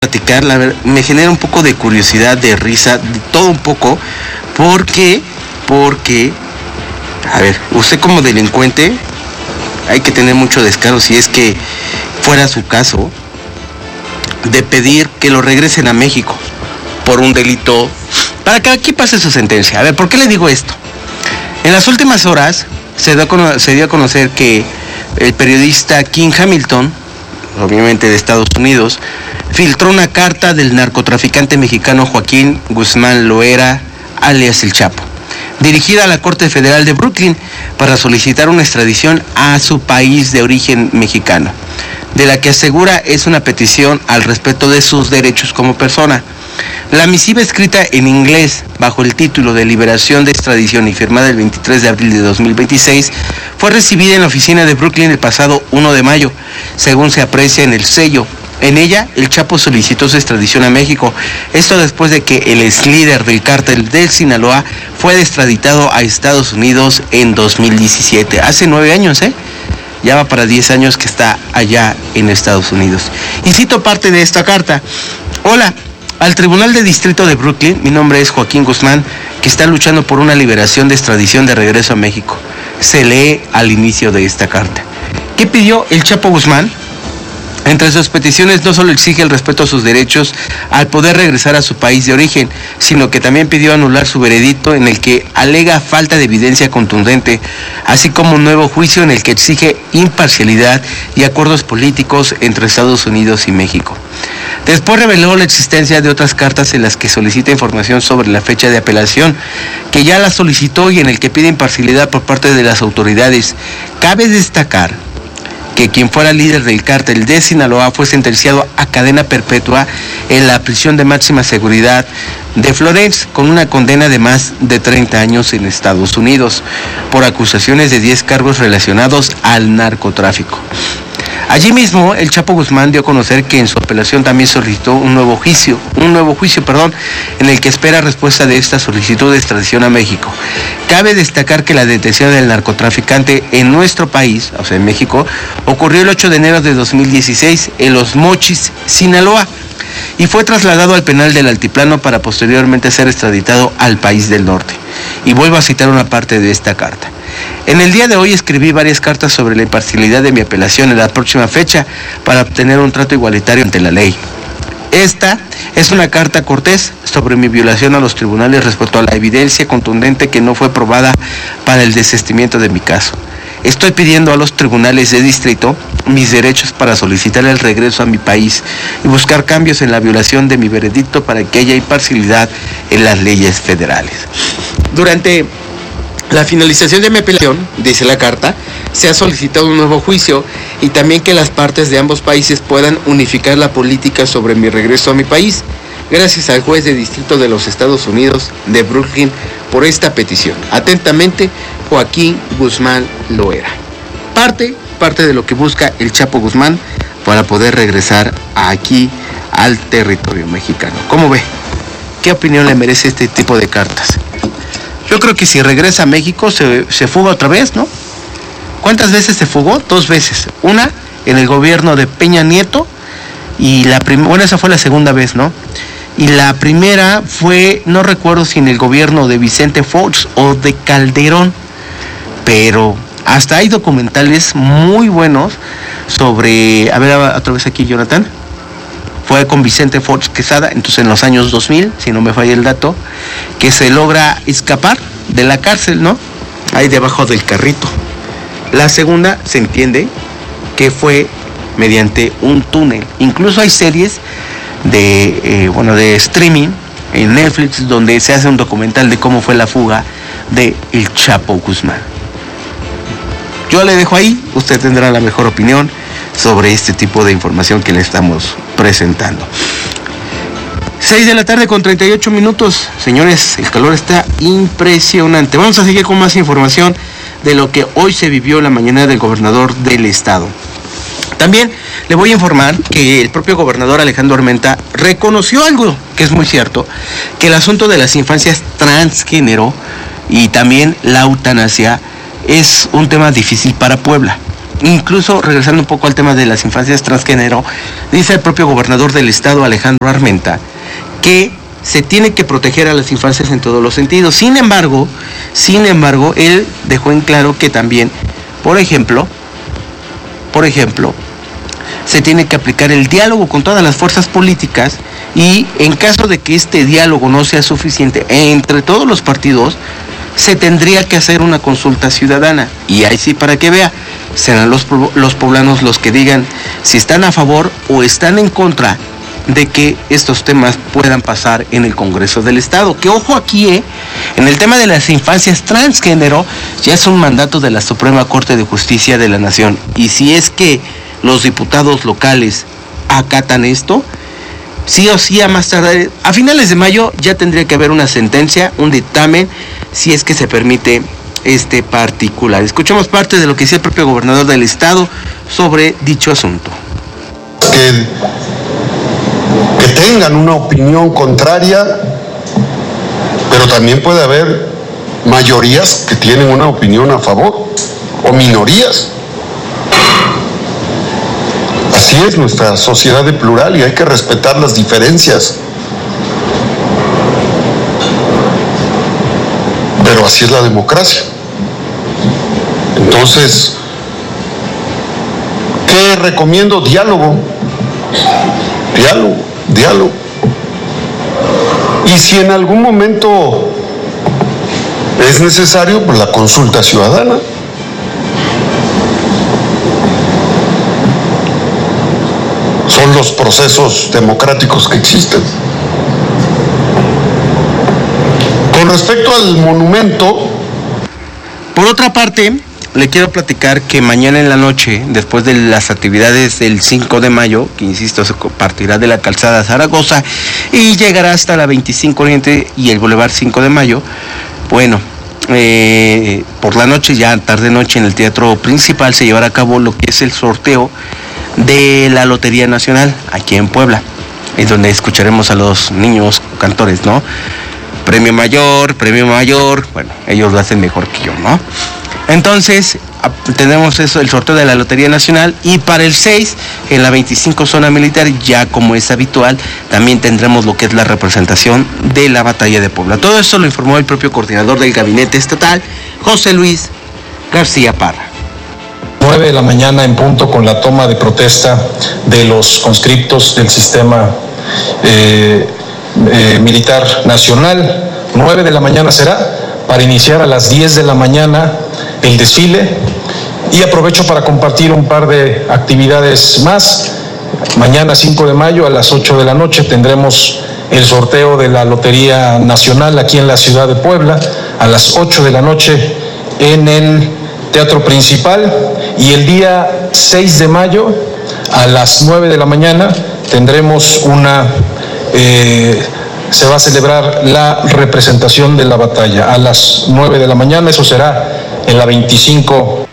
platicar, me genera un poco de curiosidad, de risa, de todo un poco, porque, a ver, usted como delincuente, hay que tener mucho descaro si es que fuera su caso, de pedir que lo regresen a México por un delito, para que aquí pase su sentencia. A ver, ¿por qué le digo esto? En las últimas horas se dio a conocer que el periodista King Hamilton, obviamente de Estados Unidos, filtró una carta del narcotraficante mexicano Joaquín Guzmán Loera, alias El Chapo, dirigida a la Corte Federal de Brooklyn para solicitar una extradición a su país de origen mexicano, de la que asegura es una petición al respeto de sus derechos como persona. La misiva, escrita en inglés bajo el título de Liberación de Extradición y firmada el 23 de abril de 2026, fue recibida en la oficina de Brooklyn el pasado 1 de mayo, según se aprecia en el sello. En ella, el Chapo solicitó su extradición a México, esto después de que el ex líder del cártel del Sinaloa fue extraditado a Estados Unidos en 2017, hace 9 años, ya va para 10 años que está allá en Estados Unidos. Y cito parte de esta carta. Hola, al Tribunal de Distrito de Brooklyn, mi nombre es Joaquín Guzmán, que está luchando por una liberación de extradición de regreso a México. Se lee al inicio de esta carta. ¿Qué pidió el Chapo Guzmán? Entre sus peticiones no solo exige el respeto a sus derechos al poder regresar a su país de origen, sino que también pidió anular su veredicto en el que alega falta de evidencia contundente, así como un nuevo juicio en el que exige imparcialidad y acuerdos políticos entre Estados Unidos y México. Después reveló la existencia de otras cartas en las que solicita información sobre la fecha de apelación, que ya la solicitó y en el que pide imparcialidad por parte de las autoridades. Cabe destacar que quien fuera líder del cártel de Sinaloa fue sentenciado a cadena perpetua en la prisión de máxima seguridad de Florence, con una condena de más de 30 años en Estados Unidos, por acusaciones de 10 cargos relacionados al narcotráfico. Allí mismo, el Chapo Guzmán dio a conocer que en su apelación también solicitó un nuevo juicio, en el que espera respuesta de esta solicitud de extradición a México. Cabe destacar que la detención del narcotraficante en nuestro país, o sea, en México, ocurrió el 8 de enero de 2016 en Los Mochis, Sinaloa, y fue trasladado al penal del Altiplano para posteriormente ser extraditado al país del norte. Y vuelvo a citar una parte de esta carta. En el día de hoy escribí varias cartas sobre la imparcialidad de mi apelación en la próxima fecha para obtener un trato igualitario ante la ley. Esta es una carta cortés sobre mi violación a los tribunales respecto a la evidencia contundente que no fue probada para el desistimiento de mi caso. Estoy pidiendo a los tribunales de distrito mis derechos para solicitar el regreso a mi país y buscar cambios en la violación de mi veredicto para que haya imparcialidad en las leyes federales. Durante la finalización de mi apelación, dice la carta, se ha solicitado un nuevo juicio y también que las partes de ambos países puedan unificar la política sobre mi regreso a mi país, gracias al juez de distrito de los Estados Unidos de Brooklyn por esta petición. Atentamente, Joaquín Guzmán Loera. Parte de lo que busca el Chapo Guzmán para poder regresar aquí al territorio mexicano. ¿Cómo ve? ¿Qué opinión le merece este tipo de cartas? Yo creo que si regresa a México se fuga otra vez, ¿no? ¿Cuántas veces se fugó? 2 veces. Una en el gobierno de Peña Nieto y esa fue la segunda vez, ¿no? Y la primera fue, no recuerdo si en el gobierno de Vicente Fox o de Calderón, pero hasta hay documentales muy buenos sobre, a ver, otra vez aquí Jonathan, fue con Vicente Fox Quesada, entonces en los años 2000, si no me falla el dato, que se logra escapar de la cárcel, ¿no? Ahí debajo del carrito. La segunda se entiende que fue mediante un túnel. Incluso hay series de streaming en Netflix donde se hace un documental de cómo fue la fuga de el Chapo Guzmán. Yo le dejo ahí, usted tendrá la mejor opinión sobre este tipo de información que le estamos presentando. 6 de la tarde con 38 minutos. Señores, el calor está impresionante. Vamos a seguir con más información de lo que hoy se vivió en la mañana del gobernador del estado. También le voy a informar que el propio gobernador Alejandro Armenta reconoció algo que es muy cierto, que el asunto de las infancias transgénero y también la eutanasia es un tema difícil para Puebla. incluso regresando un poco al tema de las infancias transgénero, dice el propio gobernador del estado, Alejandro Armenta, que se tiene que proteger a las infancias en todos los sentidos. Sin embargo, él dejó en claro que también, por ejemplo, se tiene que aplicar el diálogo con todas las fuerzas políticas, y en caso de que este diálogo no sea suficiente entre todos los partidos, se tendría que hacer una consulta ciudadana. Y ahí sí, para que vea, serán los poblanos los que digan si están a favor o están en contra de que estos temas puedan pasar en el Congreso del Estado. Que ojo aquí, en el tema de las infancias transgénero, ya es un mandato de la Suprema Corte de Justicia de la Nación. Y si es que los diputados locales acatan esto, sí o sí, a más tardar, a finales de mayo, ya tendría que haber una sentencia, un dictamen, si es que se permite este particular. Escuchemos parte de lo que decía el propio gobernador del Estado sobre dicho asunto. Que tengan una opinión contraria, pero también puede haber mayorías que tienen una opinión a favor, o minorías. Así es nuestra sociedad de plural y hay que respetar las diferencias. Pero así es la democracia. Entonces, ¿qué recomiendo? Diálogo. Y si en algún momento es necesario, pues la consulta ciudadana. Son los procesos democráticos que existen. Con respecto al monumento, por otra parte, le quiero platicar que mañana en la noche, después de las actividades del 5 de mayo, que insisto, se partirá de la calzada Zaragoza y llegará hasta la 25 Oriente y el Boulevard 5 de Mayo, bueno, por la noche, ya tarde-noche, en el Teatro Principal se llevará a cabo lo que es el sorteo de la Lotería Nacional, aquí en Puebla, es donde escucharemos a los niños cantores, ¿no? Premio mayor, bueno, ellos lo hacen mejor que yo, ¿no? Entonces, tenemos eso, el sorteo de la Lotería Nacional, y para el 6, en la 25 Zona Militar, ya como es habitual, también tendremos lo que es la representación de la Batalla de Puebla. Todo esto lo informó el propio coordinador del Gabinete Estatal, José Luis García Parra. 9 de la mañana en punto, con la toma de protesta de los conscriptos del sistema militar nacional. 9 de la mañana será, para iniciar a las 10 de la mañana el desfile, y aprovecho para compartir un par de actividades más. Mañana 5 de mayo a las 8 de la noche tendremos el sorteo de la Lotería Nacional aquí en la ciudad de Puebla, a las 8 de la noche en el Teatro Principal, y el día 6 de mayo a las 9 de la mañana tendremos se va a celebrar la representación de la batalla a las 9 de la mañana, eso será en la 25.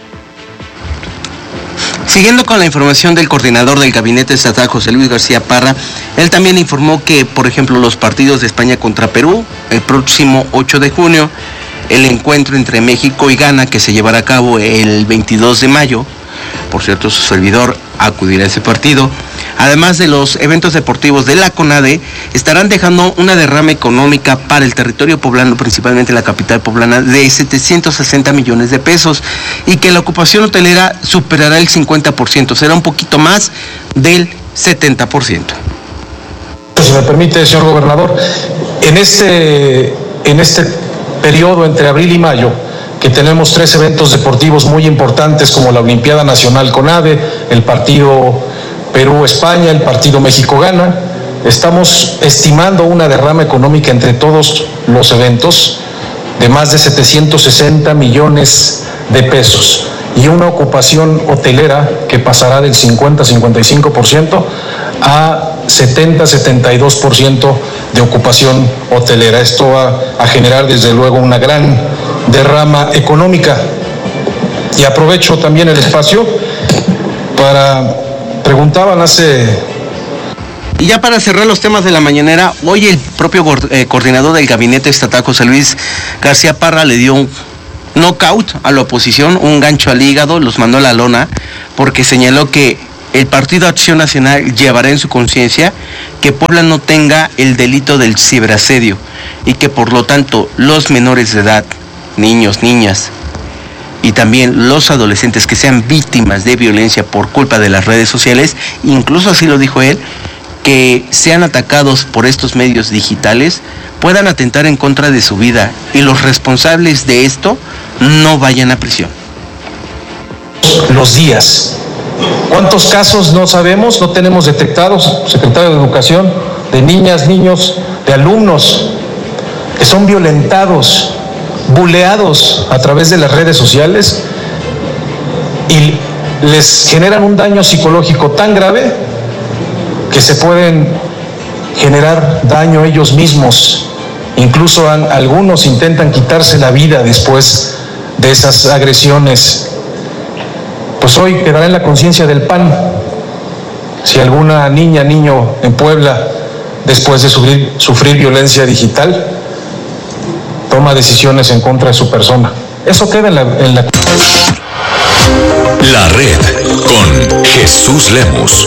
Siguiendo con la información del coordinador del Gabinete Estatal, José Luis García Parra, él también informó que, por ejemplo, los partidos de España contra Perú, el próximo 8 de junio, el encuentro entre México y Ghana, que se llevará a cabo el 22 de mayo, por cierto, su servidor acudirá a ese partido, además de los eventos deportivos de la CONADE, estarán dejando una derrama económica para el territorio poblano, principalmente la capital poblana, de 760 millones de pesos, y que la ocupación hotelera superará el 50%, será un poquito más del 70%. Si me permite, señor gobernador, en este periodo entre abril y mayo, que tenemos 3 eventos deportivos muy importantes, como la Olimpiada Nacional CONADE, el partido Perú-España, el partido México-Ghana, estamos estimando una derrama económica entre todos los eventos de más de 760 millones de pesos y una ocupación hotelera que pasará del 50-55% a 70-72% de ocupación hotelera. Esto va a generar desde luego una gran derrama económica. Y aprovecho también el espacio para, preguntaban hace... Y ya para cerrar los temas de la mañanera, hoy el propio coordinador del Gabinete Estatal, José Luis García Parra, le dio knockout a la oposición, un gancho al hígado, los mandó a la lona, porque señaló que el Partido Acción Nacional llevará en su conciencia que Puebla no tenga el delito del ciberasedio y que por lo tanto los menores de edad, niños, niñas y también los adolescentes que sean víctimas de violencia por culpa de las redes sociales, incluso así lo dijo él, que sean atacados por estos medios digitales, puedan atentar en contra de su vida y los responsables de esto no vayan a prisión. Los días. ¿Cuántos casos no sabemos, no tenemos detectados, secretario de Educación, de niñas, niños, de alumnos que son violentados, buleados a través de las redes sociales y les generan un daño psicológico tan grave que se pueden generar daño ellos mismos? Incluso algunos intentan quitarse la vida después de esas agresiones. Pues hoy quedará en la conciencia del PAN si alguna niña, niño en Puebla, después de sufrir violencia digital, toma decisiones en contra de su persona. Eso queda en la... La Red con Jesús Lemus.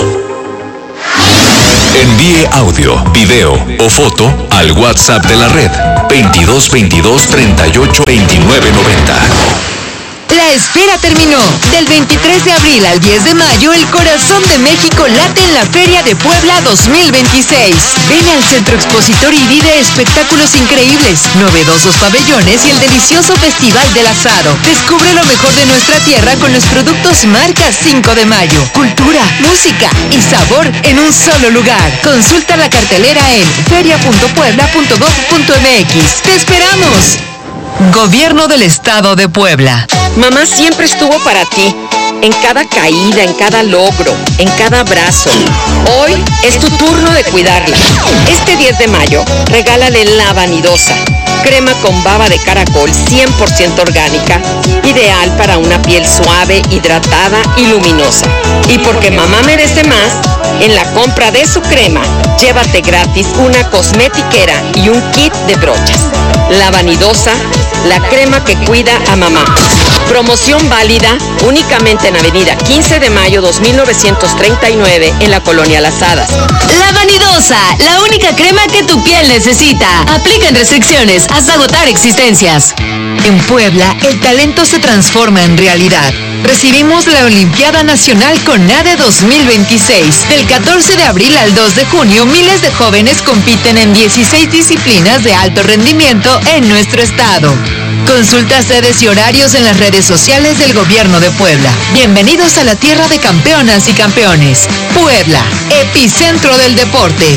Envíe audio, video o foto al WhatsApp de la Red 22 22 38 29 90. La espera terminó. Del 23 de abril al 10 de mayo, el corazón de México late en la Feria de Puebla 2026. Ven al Centro Expositor y vive espectáculos increíbles, novedosos pabellones y el delicioso Festival del Asado. Descubre lo mejor de nuestra tierra con los productos marca 5 de mayo. Cultura, música y sabor en un solo lugar. Consulta la cartelera en feria.puebla.gov.mx. ¡Te esperamos! Gobierno del Estado de Puebla. Mamá siempre estuvo para ti, en cada caída, en cada logro, en cada abrazo. Hoy es tu turno de cuidarla. Este 10 de mayo, regálale La Vanidosa, crema con baba de caracol 100% orgánica, ideal para una piel suave, hidratada y luminosa. Y porque mamá merece más, en la compra de su crema, llévate gratis una cosmetiquera y un kit de brochas. La Vanidosa, la crema que cuida a mamá. Promoción válida únicamente en Avenida 15 de Mayo 2939 en la Colonia Las Hadas. La Vanidosa, la única crema que tu piel necesita. Aplican restricciones hasta agotar existencias. En Puebla, el talento se transforma en realidad. Recibimos la Olimpiada Nacional CONADE 2026. Del 14 de abril al 2 de junio, miles de jóvenes compiten en 16 disciplinas de alto rendimiento en nuestro estado. Consulta sedes y horarios en las redes sociales del Gobierno de Puebla. Bienvenidos a la tierra de campeonas y campeones. Puebla, epicentro del deporte.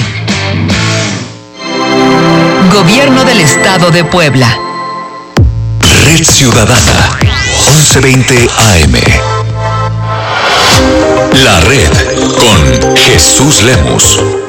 Gobierno del Estado de Puebla. Red Ciudadana, 1120 AM. La Red con Jesús Lemus.